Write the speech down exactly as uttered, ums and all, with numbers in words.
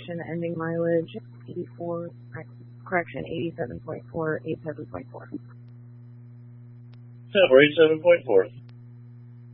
transportation ending mileage eighty-four, correction, eighty-seven point four, eighty-seven point four. Yeah, we're eighty-seven point four.